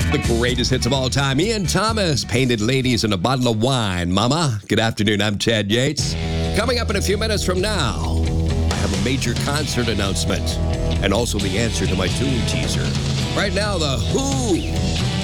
The greatest hits of all time. Ian Thomas, Painted Ladies and a Bottle of Wine. Mama, good afternoon. I'm Chad Yates. Coming up in a few minutes from now, I have a major concert announcement and also the answer to my tune teaser. Right now, The Who